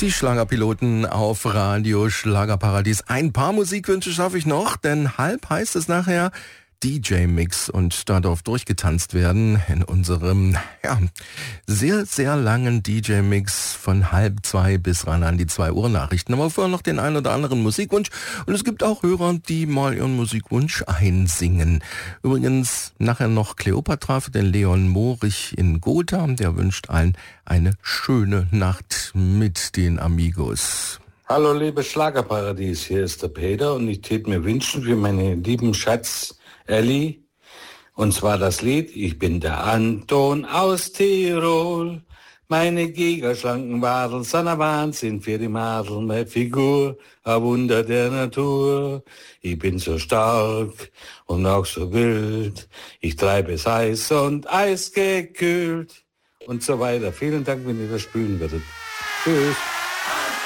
Die Schlagerpiloten auf Radio Schlagerparadies. Ein paar Musikwünsche schaffe ich noch, denn halb heißt es nachher DJ-Mix und da darf durchgetanzt werden in unserem sehr, sehr langen DJ-Mix von 1:30 bis ran an die 2 Uhr Nachrichten. Aber vorher noch den einen oder anderen Musikwunsch und es gibt auch Hörer, die mal ihren Musikwunsch einsingen. Übrigens nachher noch Kleopatra für den Leon Morich in Gotha. Der wünscht allen eine schöne Nacht mit den Amigos. Hallo liebes Schlagerparadies, hier ist der Peter und ich tät mir wünschen für meinen lieben Schatz Elli, und zwar das Lied Ich bin der Anton aus Tirol. Meine gigaschlanken Wadeln sind ein Wahnsinn für die Madel, meine Figur, ein Wunder der Natur. Ich bin so stark und auch so wild, ich treibe es heiß und eisgekühlt und so weiter. Vielen Dank, wenn ihr das spielen würdet. Tschüss.